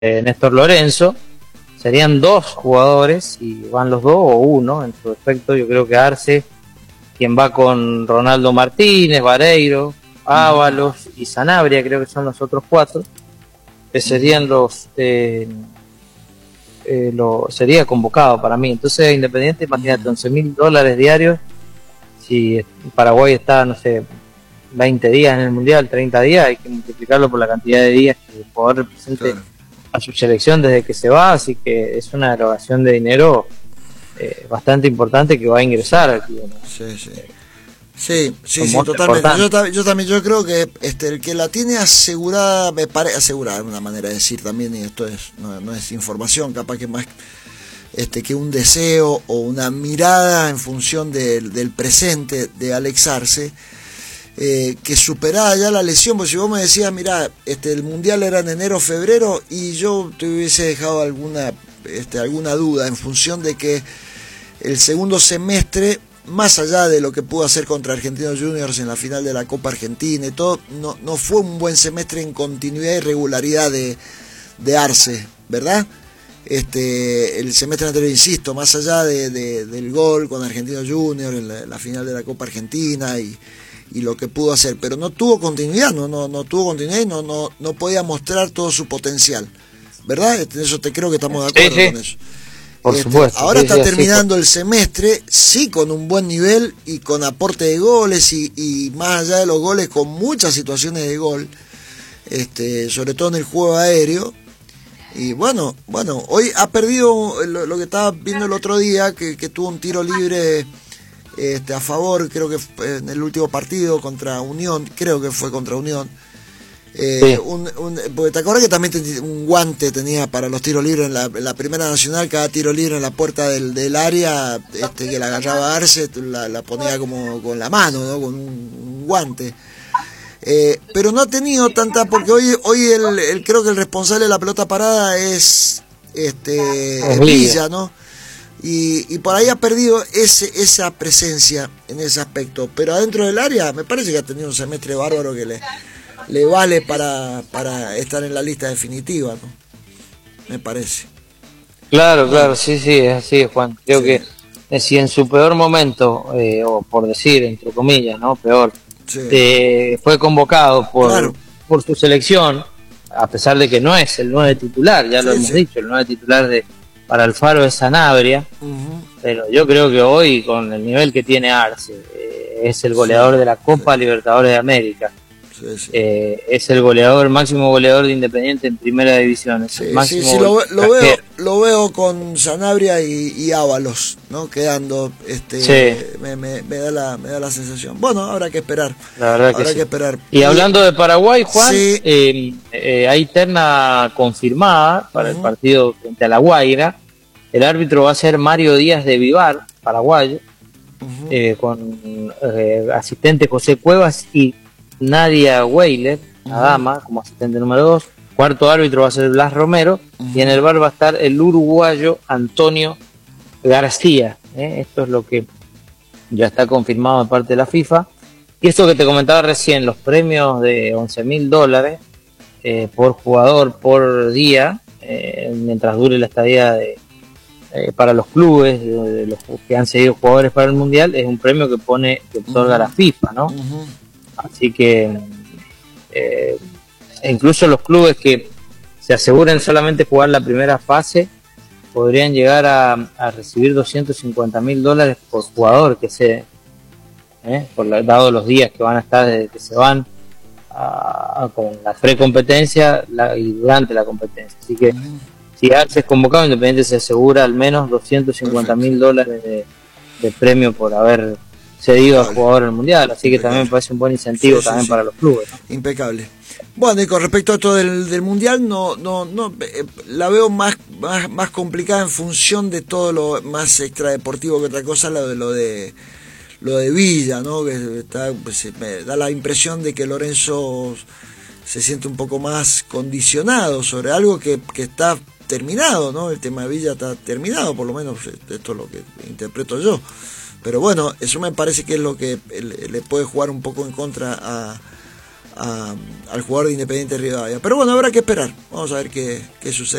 Néstor Lorenzo. Serían dos jugadores, y van los dos o uno, en su defecto. Yo creo que Arce, quien va con Ronaldo Martínez, Vareiro, Ábalos y Sanabria, creo que son los otros cuatro, que serían sería convocado para mí. Entonces, Independiente, imagínate, $11.000 diarios. Si Paraguay está, no sé, 20 días en el Mundial, 30 días, hay que multiplicarlo por la cantidad de días que el jugador represente a su selección desde que se va, así que es una erogación de dinero bastante importante que va a ingresar aquí, ¿no? Sí, totalmente. Yo creo que el que la tiene asegurada, me parece asegurada, una manera de decir también, y esto no es información, capaz que más que un deseo o una mirada en función del presente de Alex Arce, que superada ya la lesión. Pues si vos me decías, mirá, el Mundial era en enero, febrero, y yo te hubiese dejado alguna duda en función de que el segundo semestre, más allá de lo que pudo hacer contra Argentinos Juniors en la final de la Copa Argentina y todo, no fue un buen semestre en continuidad y regularidad de Arce, ¿verdad? El semestre anterior, insisto, más allá del gol con Argentinos Juniors en la final de la Copa Argentina y lo que pudo hacer, pero no tuvo continuidad, no tuvo continuidad y no podía mostrar todo su potencial, ¿verdad? Eso creo que estamos de acuerdo con eso. Por supuesto. Ahora está terminando el semestre, sí, con un buen nivel y con aporte de goles y más allá de los goles, con muchas situaciones de gol, sobre todo en el juego aéreo. Y bueno, hoy ha perdido lo que estaba viendo el otro día, que tuvo un tiro libre a favor, creo que fue en el último partido contra Unión, porque te acuerdas que también un guante tenía para los tiros libres en la Primera Nacional. Cada tiro libre en la puerta del área, que la agarraba Arce, la ponía como con la mano, ¿no? Con un guante. Pero no ha tenido tanta, porque hoy creo que el responsable de la pelota parada es Villa, ¿no? Y por ahí ha perdido esa presencia en ese aspecto, pero adentro del área me parece que ha tenido un semestre bárbaro que le vale para estar en la lista definitiva, ¿no? Me parece. Claro, sí, es así, Juan. Creo que si en su peor momento, o por decir, entre comillas, ¿no? Peor, fue convocado por su selección, a pesar de que no es el 9 titular, ya lo hemos dicho, el 9 titular para Alfaro es Sanabria, pero yo creo que hoy, con el nivel que tiene Arce, es el goleador de la Copa Libertadores de América. Es el máximo goleador de Independiente en Primera División. Lo veo con Sanabria y Ábalos, ¿no? Quedando, me da la sensación. Bueno, habrá que esperar. La verdad que esperar. Y hablando de Paraguay, Juan, hay terna confirmada para el partido frente a La Guaira. El árbitro va a ser Mario Díaz de Vivar, paraguayo, con asistente José Cuevas y Nadia Weiler, la dama, como asistente número 2. Cuarto árbitro va a ser Blas Romero, y en el VAR va a estar el uruguayo Antonio García. Esto es lo que ya está confirmado de parte de la FIFA. Y esto que te comentaba recién, los premios de $11.000 por jugador por día, mientras dure la estadía para los clubes, de los que han seguido jugadores para el Mundial, es un premio que otorga la FIFA, ¿no? Así que incluso los clubes que se aseguren solamente jugar la primera fase podrían llegar a recibir $250.000 por jugador dado los días que van a estar desde que se van con la precompetencia y durante la competencia. Así que si Arce es convocado, Independiente se asegura al menos $250.000 de premio por haber cedido a jugador al Mundial, así que también me parece un buen incentivo para los clubes, ¿no? Impecable. Bueno, y con respecto a esto del Mundial, no la veo más complicada en función de todo lo más extradeportivo que otra cosa, lo de Villa, ¿no? Que me da la impresión de que Lorenzo se siente un poco más condicionado sobre algo que está terminado, ¿no? El tema de Villa está terminado, por lo menos esto es lo que interpreto yo. Pero bueno, eso me parece que es lo que le puede jugar un poco en contra al jugador de Independiente Rivadavia. Pero bueno, habrá que esperar. Vamos a ver qué sucede.